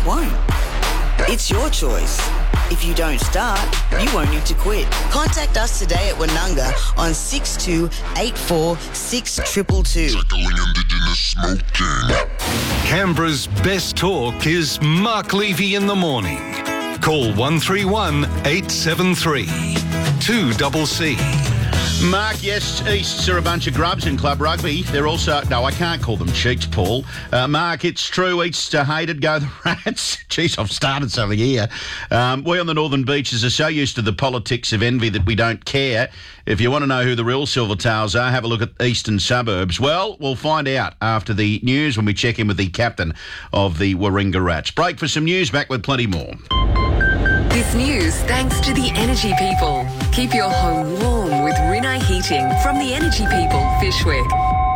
won't. It's your choice. If you don't start, you won't need to quit. Contact us today at Wanunga on 6284 6222. Tackling Indigenous smoking. Canberra's best talk is Mark Levy in the morning. Call 131 873 2CC. Mark, yes, Easts are a bunch of grubs in club rugby. They're also... No, I can't call them cheats, Paul. Mark, it's true. Easts are hated. Go the Rats. Jeez, I've started something here. We on the Northern Beaches are so used to the politics of envy that we don't care. If you want to know who the real Silvertails are, have a look at eastern suburbs. Well, we'll find out after the news when we check in with the captain of the Warringah Rats. Break for some news, back with plenty more. This news thanks to the Energy People. Keep your home warm with Rinnai Heating from the Energy People, Fishwick.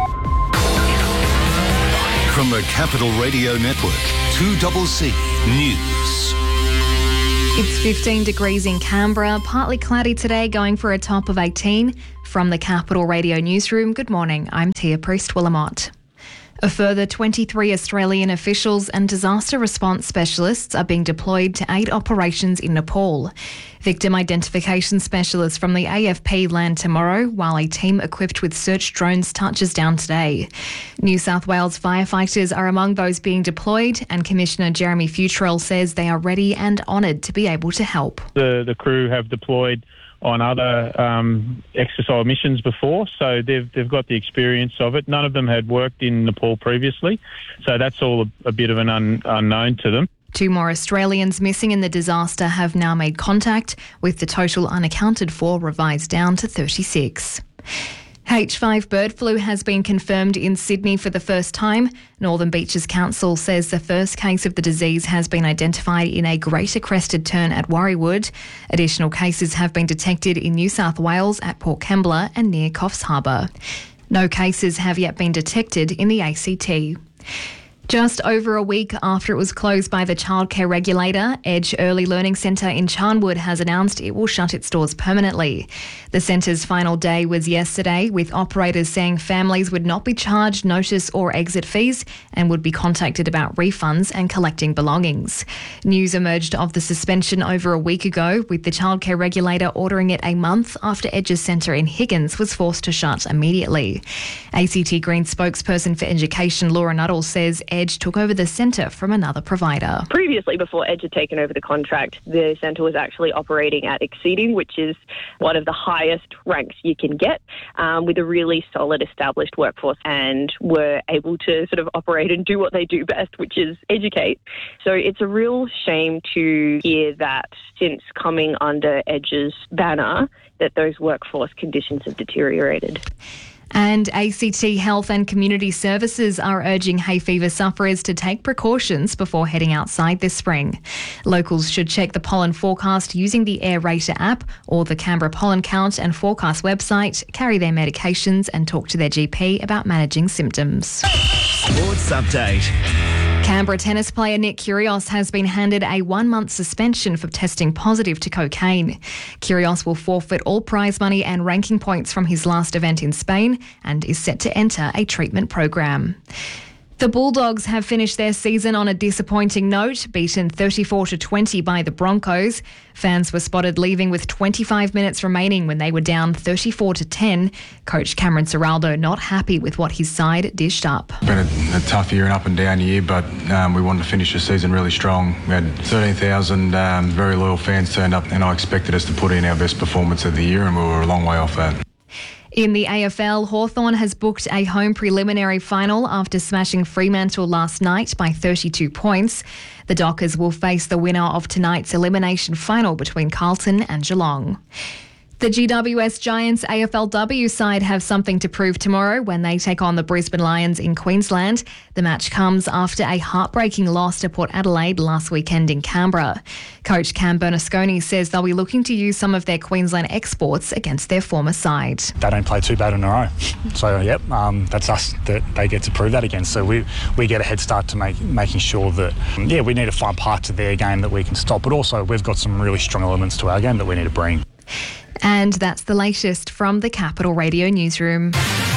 From the Capital Radio Network, 2CC News. It's 15 degrees in Canberra, partly cloudy today, going for a top of 18. From the Capital Radio Newsroom, good morning, I'm Tia Priest-Willamott. A further 23 Australian officials and disaster response specialists are being deployed to aid operations in Nepal. Victim identification specialists from the AFP land tomorrow, while a team equipped with search drones touches down today. New South Wales firefighters are among those being deployed, and Commissioner Jeremy Futrell says they are ready and honoured to be able to help. The crew have deployed on other exercise missions before, so they've got the experience of it. None of them had worked in Nepal previously, so that's all a bit of an unknown to them. 2 more Australians missing in the disaster have now made contact, with the total unaccounted for revised down to 36. H5 bird flu has been confirmed in Sydney for the first time. Northern Beaches Council says the first case of the disease has been identified in a greater crested tern at Warriewood. Additional cases have been detected in New South Wales at Port Kembla and near Coffs Harbour. No cases have yet been detected in the ACT. Just over a week after it was closed by the childcare regulator, Edge Early Learning Centre in Charnwood has announced it will shut its doors permanently. The centre's final day was yesterday, with operators saying families would not be charged notice or exit fees and would be contacted about refunds and collecting belongings. News emerged of the suspension over a week ago, with the childcare regulator ordering it a month after Edge's centre in Higgins was forced to shut immediately. ACT Green spokesperson for education Laura Nuttall says Edge took over the centre from another provider. Previously, before Edge had taken over the contract, the centre was actually operating at Exceeding, which is one of the highest ranks you can get, with a really solid established workforce, and were able to sort of operate and do what they do best, which is educate. So it's a real shame to hear that since coming under Edge's banner, that those workforce conditions have deteriorated. And ACT Health and Community Services are urging hay fever sufferers to take precautions before heading outside this spring. Locals should check the pollen forecast using the Air Rater app or the Canberra Pollen Count and Forecast website, carry their medications and talk to their GP about managing symptoms. Sports Update. Canberra tennis player Nick Kyrgios has been handed a 1-month suspension for testing positive to cocaine. Kyrgios will forfeit all prize money and ranking points from his last event in Spain and is set to enter a treatment program. The Bulldogs have finished their season on a disappointing note, beaten 34-20 by the Broncos. Fans were spotted leaving with 25 minutes remaining when they were down 34-10. Coach Cameron Ciraldo not happy with what his side dished up. Been a tough year and up and down year, but we wanted to finish the season really strong. We had 13,000 very loyal fans turned up, and I expected us to put in our best performance of the year, and we were a long way off that. In the AFL, Hawthorn has booked a home preliminary final after smashing Fremantle last night by 32 points. The Dockers will face the winner of tonight's elimination final between Carlton and Geelong. The GWS Giants AFLW side have something to prove tomorrow when they take on the Brisbane Lions in Queensland. The match comes after a heartbreaking loss to Port Adelaide last weekend in Canberra. Coach Cam Bernasconi says they'll be looking to use some of their Queensland exports against their former side. They don't play too bad in a row. So, that's us that they get to prove that against. So we get a head start to making sure that, we need to find parts of their game that we can stop. But also we've got some really strong elements to our game that we need to bring. And that's the latest from the Capital Radio Newsroom.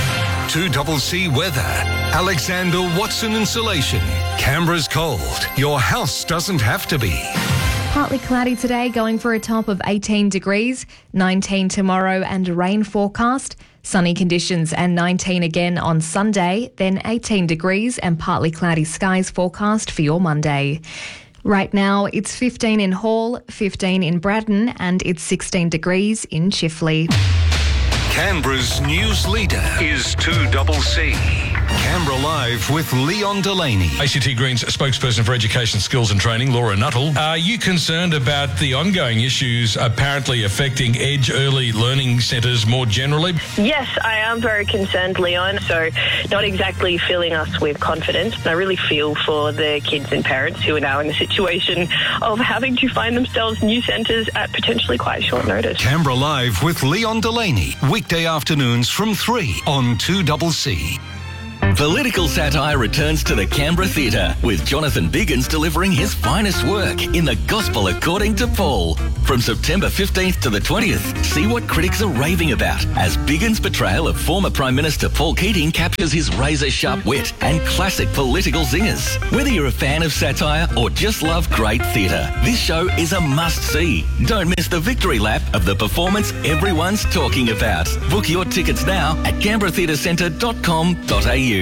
2CC weather. Alexander Watson Insulation. Canberra's cold. Your house doesn't have to be. Partly cloudy today, going for a top of 18 degrees, 19 tomorrow and a rain forecast. Sunny conditions and 19 again on Sunday, then 18 degrees and partly cloudy skies forecast for your Monday. Right now, it's 15 in Hall, 15 in Braddon and it's 16 degrees in Chifley. Canberra's news leader is 2CC. Canberra Live with Leon Delaney. ACT Greens spokesperson for Education, Skills and Training, Laura Nuttall. Are you concerned about the ongoing issues apparently affecting Edge Early Learning Centres more generally? Yes, I am very concerned, Leon. So not exactly filling us with confidence. I really feel for the kids and parents who are now in the situation of having to find themselves new centres at potentially quite short notice. Canberra Live with Leon Delaney. Weekday afternoons from 3 on 2CC. Political satire returns to the Canberra Theatre, with Jonathan Biggins delivering his finest work in The Gospel According to Paul. From September 15th to the 20th, see what critics are raving about as Biggins' portrayal of former Prime Minister Paul Keating captures his razor-sharp wit and classic political zingers. Whether you're a fan of satire or just love great theatre, this show is a must-see. Don't miss the victory lap of the performance everyone's talking about. Book your tickets now at canberratheatrecentre.com.au.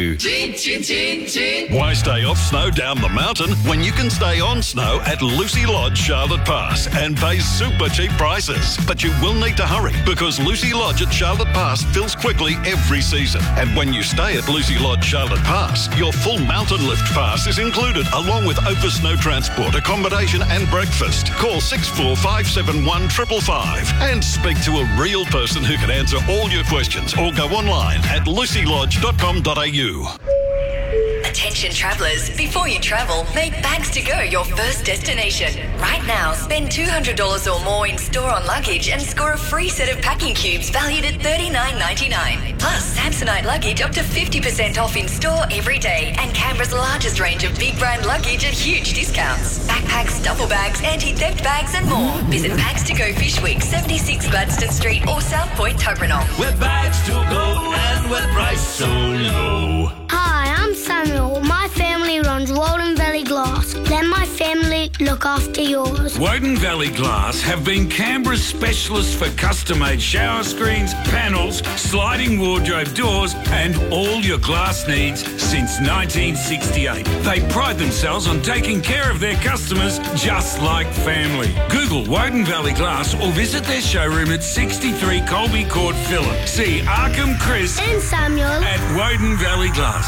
Why stay off snow down the mountain when you can stay on snow at Lucy Lodge, Charlotte Pass, and pay super cheap prices? But you will need to hurry, because Lucy Lodge at Charlotte Pass fills quickly every season. And when you stay at Lucy Lodge, Charlotte Pass, your full mountain lift pass is included, along with over snow transport, accommodation and breakfast. Call 6457 555 and speak to a real person who can answer all your questions, or go online at lucylodge.com.au. Attention travellers, before you travel, make Bags to Go your first destination. Right now, spend $200 or more in store on luggage and score a free set of packing cubes valued at $39.99. Plus, Samsonite luggage up to 50% off in store every day, and Canberra's largest range of big brand luggage at huge discounts. Backpacks, duffel bags, anti-theft bags and more. Visit Bags to Go Fish Week, 76 Gladstone Street or South Point, Tuggeranong. Where bags to go and where price so low. Hi, I'm Samuel. My family runs Woden Valley Glass. Let my family look after yours. Woden Valley Glass have been Canberra's specialists for custom-made shower screens, panels, sliding wardrobe doors and all your glass needs since 1968. They pride themselves on taking care of their customers just like family. Google Woden Valley Glass or visit their showroom at 63 Colby Court, Phillip. See Arkham, Chris and Samuel at Woden Valley Glass.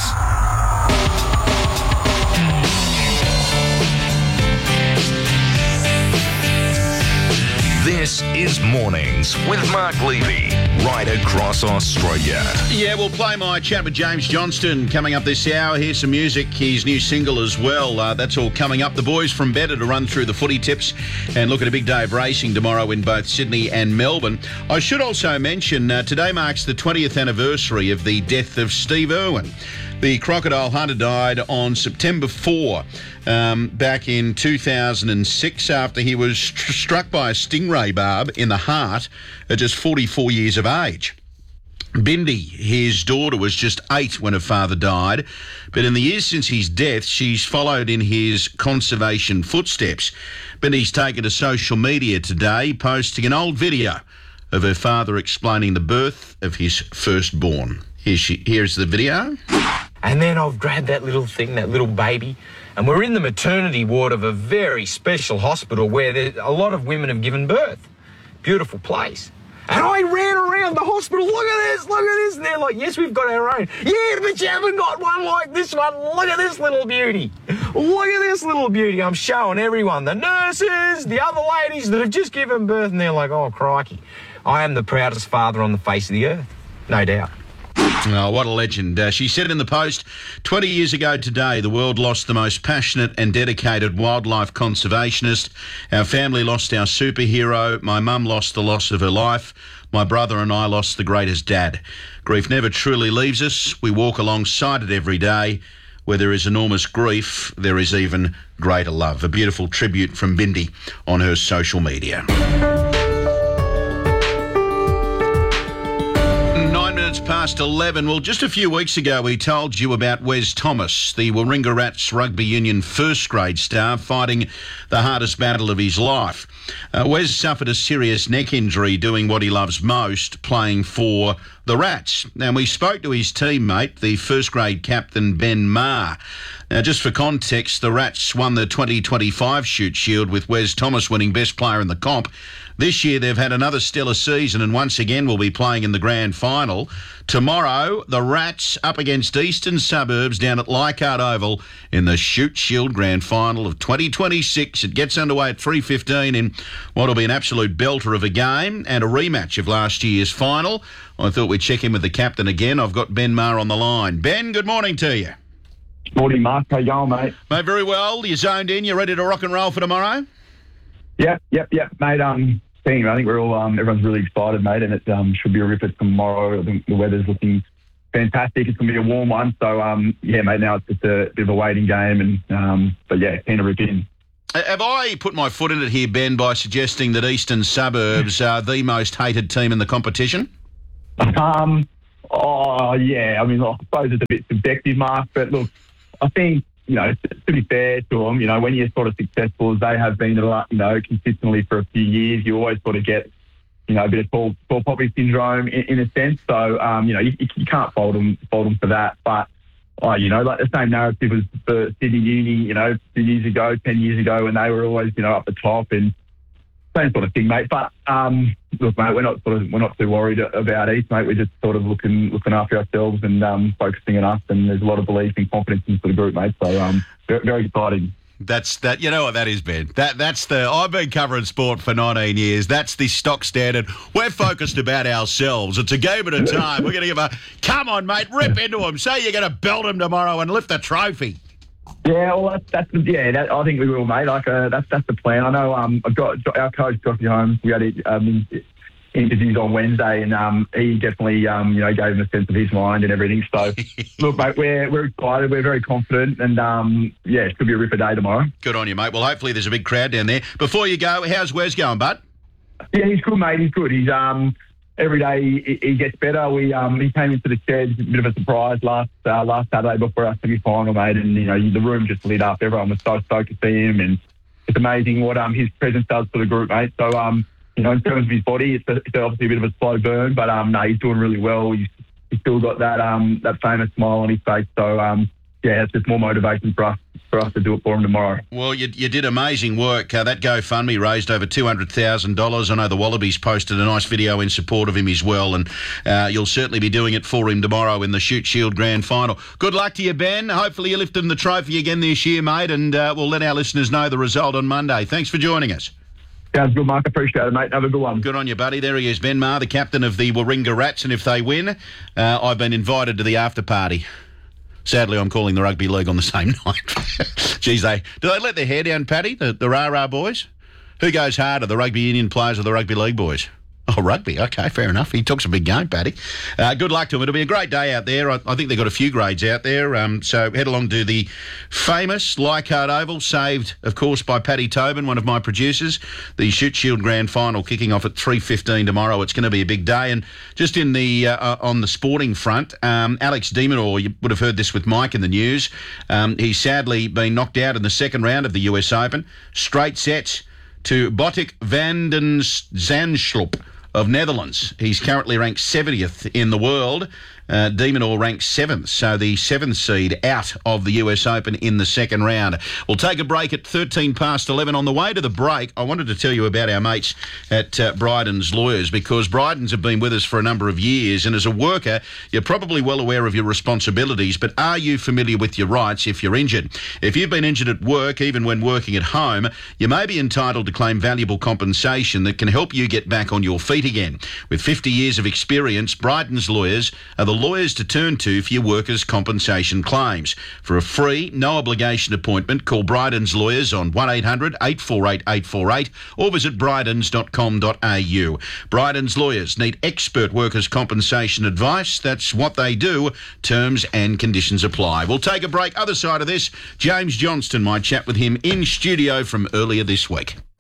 This is Mornings with Mark Levy, right across Australia. Yeah, we'll play my chat with James Johnston coming up this hour. Here's some music, his new single as well. That's all coming up. The boys from Better to run through the footy tips and look at a big day of racing tomorrow in both Sydney and Melbourne. I should also mention today marks the 20th anniversary of the death of Steve Irwin. The crocodile hunter died on September 4 back in 2006 after he was struck by a stingray barb in the heart at just 44 years of age. Bindi, his daughter, was just 8 when her father died, but in the years since his death, she's followed in his conservation footsteps. Bindi's taken to social media today, posting an old video of her father explaining the birth of his firstborn. Here's the video. And then I've grabbed that little thing, that little baby, and we're in the maternity ward of a very special hospital where a lot of women have given birth. Beautiful place. And I ran around the hospital, look at this, and they're like, yes, we've got our own. Yeah, but you haven't got one like this one. Look at this little beauty. Look at this little beauty. I'm showing everyone, the nurses, the other ladies that have just given birth, and they're like, oh, crikey. I am the proudest father on the face of the earth, no doubt. Oh, what a legend. She said in the post, 20 years ago today, the world lost the most passionate and dedicated wildlife conservationist. Our family lost our superhero. My mum lost the loss of her life. My brother and I lost the greatest dad. Grief never truly leaves us. We walk alongside it every day. Where there is enormous grief, there is even greater love. A beautiful tribute from Bindi on her social media. minutes past 11. Well, just a few weeks ago, we told you about Wes Thomas, the Warringah Rats Rugby Union first grade star, fighting the hardest battle of his life. Wes suffered a serious neck injury doing what he loves most, playing for the Rats. Now, we spoke to his teammate, the first grade captain, Ben Maher. Now, just for context, the Rats won the 2025 Shute Shield with Wes Thomas winning Best Player in the comp. This year they've had another stellar season and once again will be playing in the grand final. Tomorrow, the Rats up against Eastern Suburbs down at Leichhardt Oval in the Shute Shield grand final of 2026. It gets underway at 3:15 in what will be an absolute belter of a game and a rematch of last year's final. I thought we'd check in with the captain again. I've got Ben Maher on the line. Ben, good morning to you. Morning, Mark. How you going, mate? Mate, very well. You zoned in. You ready to rock and roll for tomorrow? Yep, mate. Team, I think we're all everyone's really excited, mate, and it should be a ripper tomorrow. I think the weather's looking fantastic. It's going to be a warm one, so yeah, mate. Now it's just a bit of a waiting game, and but yeah, keen to rip in. Have I put my foot in it here, Ben, by suggesting that Eastern Suburbs are the most hated team in the competition? Oh yeah, I mean, I suppose it's a bit subjective, Mark, but look, I think, you know, to be fair to them, you know, when you're sort of successful as they have been, you know, consistently for a few years, you always sort of get, you know, a bit of tall poppy syndrome in a sense. So, you know, you can't fault them for that. But, you know, like the same narrative was for Sydney Uni, you know, 10 years ago, when they were always, you know, up the top, and same sort of thing, mate. But look, mate, we're not too worried about East, mate. We're just sort of looking after ourselves and focusing on us. And there's a lot of belief and confidence in the group, mate. So very, very exciting. That's that. You know what that is, Ben? That's the. I've been covering sport for 19 years. That's the stock standard. We're focused about ourselves. It's a game at a time. We're going to give a. Come on, mate, rip into them. Say you're going to belt them tomorrow and lift the trophy. Yeah, well, I think we will, mate. Like, that's the plan. I know. I've got our coach, Josh Holmes. We had interviews on Wednesday, and he definitely, you know, gave him a sense of his mind and everything. So, look, mate, we're excited. We're very confident, and yeah, it could be a ripper day tomorrow. Good on you, mate. Well, hopefully there's a big crowd down there. Before you go, how's Wes going, bud? Yeah, he's good, mate. He's good. He's every day he gets better. He came into the shed, a bit of a surprise last Saturday before our semi-final, mate, and you know the room just lit up. Everyone was so stoked to see him, and it's amazing what his presence does for the group, mate. So you know, in terms of his body, it's obviously a bit of a slow burn, but no, he's doing really well. He's still got that famous smile on his face. So yeah, it's just more motivation for us to do it for him tomorrow. Well, you did amazing work. That GoFundMe raised over $200,000. I know the Wallabies posted a nice video in support of him as well, and you'll certainly be doing it for him tomorrow in the Shute Shield Grand Final. Good luck to you, Ben. Hopefully you lift him the trophy again this year, mate, and we'll let our listeners know the result on Monday. Thanks for joining us. Sounds good, Mark. Appreciate it, mate. Have a good one. Good on you, buddy. There he is, Ben Maher, the captain of the Warringah Rats, and if they win, I've been invited to the after party. Sadly, I'm calling the rugby league on the same night. Geez, do they let their hair down, Paddy, the rah-rah boys? Who goes harder, the rugby union players or the rugby league boys? Oh, rugby. Okay, fair enough. He talks a big game, Paddy. Good luck to him. It'll be a great day out there. I think they've got a few grades out there. So head along to the famous Leichhardt Oval, saved, of course, by Paddy Tobin, one of my producers. The Shute Shield Grand Final kicking off at 3:15 tomorrow. It's going to be a big day. And just in the on the sporting front, Alex de Minaur, you would have heard this with Mike in the news. He's sadly been knocked out in the second round of the US Open. Straight sets to Botic van den Zandschulp of Netherlands. He's currently ranked 70th in the world. de Minaur ranks 7th, so the 7th seed out of the US Open in the second round. We'll take a break at 13 past 11. On the way to the break, I wanted to tell you about our mates at Bryden's Lawyers, because Bryden's have been with us for a number of years, and as a worker, you're probably well aware of your responsibilities, but are you familiar with your rights if you're injured? If you've been injured at work, even when working at home, you may be entitled to claim valuable compensation that can help you get back on your feet again. With 50 years of experience, Bryden's Lawyers are the lawyers to turn to for your workers' compensation claims. For a free, no-obligation appointment, call Bryden's Lawyers on 1800 848 848 or visit brydens.com.au. Bryden's Lawyers need expert workers' compensation advice. That's what they do. Terms and conditions apply. We'll take a break. Other side of this, James Johnston, my chat with him in studio from earlier this week.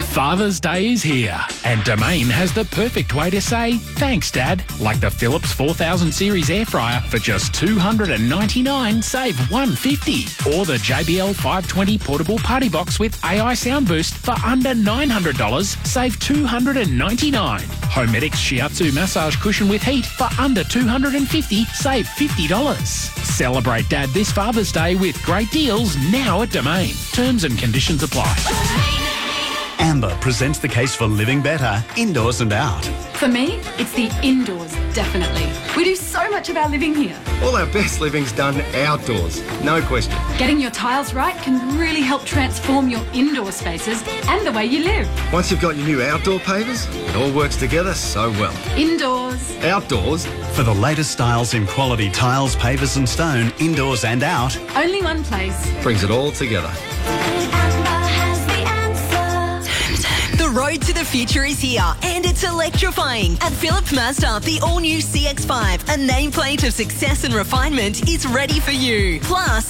Father's Day is here, and Domain has the perfect way to say thanks, Dad. Like the Philips 4000 series air fryer for just $299, save $150. Or the JBL 520 portable party box with AI sound boost for under $900, save $299. Homedics Shiatsu massage cushion with heat for under $250, save $50. Celebrate Dad this Father's Day with great deals now at Domain. Terms and conditions apply. Amber presents the case for living better, indoors and out. For me, it's the indoors, definitely. We do so much of our living here. All our best living's done outdoors, no question. Getting your tiles right can really help transform your indoor spaces and the way you live. Once you've got your new outdoor pavers, it all works together so well. Indoors. Outdoors. For the latest styles in quality tiles, pavers and stone, indoors and out. Only one place. Brings it all together. The road to the future is here, and it's electrifying. At Philip Mazda, the all-new CX-5, a nameplate of success and refinement, is ready for you. Plus,